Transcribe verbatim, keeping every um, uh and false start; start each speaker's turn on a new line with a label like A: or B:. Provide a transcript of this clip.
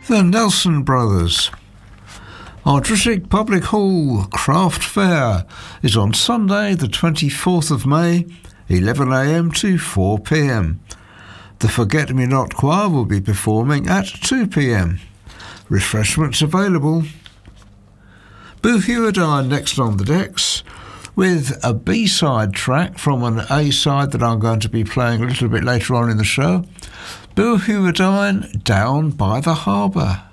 A: The Nelson Brothers. Ardrishick Public Hall Craft Fair is on Sunday the twenty-fourth of May, eleven a m to four p m. The Forget Me Not Choir will be performing at two p m. Refreshments available. Boo Hewerdine next on the decks with a B-side track from an A-side that I'm going to be playing a little bit later on in the show. Boo Hewerdine, Down by the Harbour.